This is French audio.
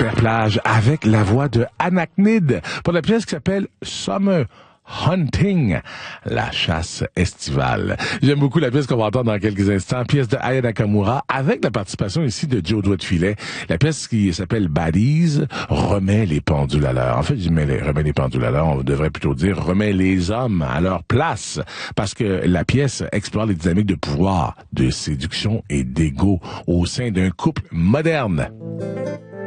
Expert Plage avec la voix de Anachnid pour la pièce qui s'appelle Summer Hunting, la chasse estivale. J'aime beaucoup la pièce qu'on va entendre dans quelques instants, pièce de Aya Nakamura, avec la participation ici de Joe Doigt de Filet. La pièce qui s'appelle Baddies remet les pendules à l'heure. En fait, remet les pendules à l'heure, on devrait plutôt dire remet les hommes à leur place, parce que la pièce explore les dynamiques de pouvoir, de séduction et d'ego au sein d'un couple moderne.